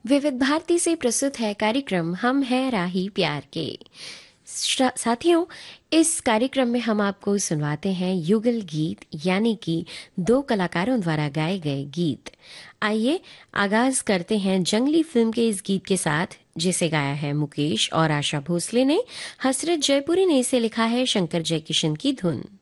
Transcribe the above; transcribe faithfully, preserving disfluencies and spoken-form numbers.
विविध भारती से प्रस्तुत है कार्यक्रम हम हैं राही प्यार के। श्रा- साथियों, इस कार्यक्रम में हम आपको सुनवाते हैं युगल गीत, यानी कि दो कलाकारों द्वारा गाए गए गीत। आइए आगाज करते हैं जंगली फिल्म के इस गीत के साथ, जिसे गाया है मुकेश और आशा भोसले ने। हसरत जयपुरी ने इसे लिखा है शंकर जयकिशन की धुन।